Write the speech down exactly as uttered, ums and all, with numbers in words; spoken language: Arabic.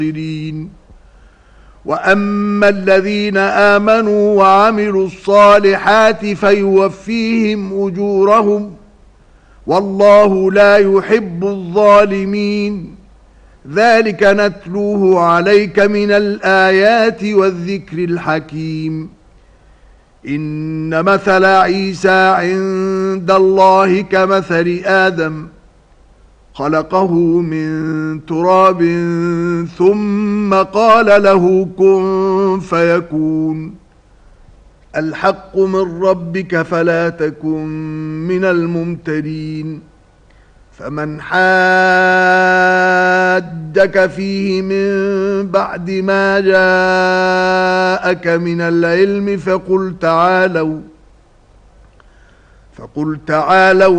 وَأَمَّا الَّذِينَ آمَنُوا وَعَمِلُوا الصَّالِحَاتِ فَيُوَفِّيهِمْ أُجُورَهُمْ وَاللَّهُ لَا يُحِبُّ الظَّالِمِينَ. ذَلِكَ نَتْلُوهُ عَلَيْكَ مِنَ الْآيَاتِ وَالذِّكْرِ الْحَكِيمِ. إِنَّ مَثَلَ عِيسَى عِندَ اللَّهِ كَمَثَلِ آدَمَ خَلَقَهُ مِنْ تُرَابٍ ثُمَّ قَالَ لَهُ كُن فَيَكُونُ. الْحَقُّ مِنْ رَبِّكَ فَلَا تَكُنْ مِنَ الْمُمْتَرِينَ. فَمَنْ حَاجَّكَ فِيهِ مِنْ بَعْدِ مَا جَاءَكَ مِنَ الْعِلْمِ فَقُلْ تَعَالَوْا فَقُلْ تَعَالَوْا